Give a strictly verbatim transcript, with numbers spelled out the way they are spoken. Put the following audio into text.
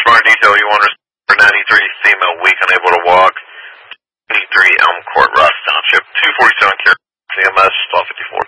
Smart detail, you want to ninety-three female, weak, unable to walk. eighty-three Elm Court, Ross Township, two forty-seven C M S, twelve fifty-four.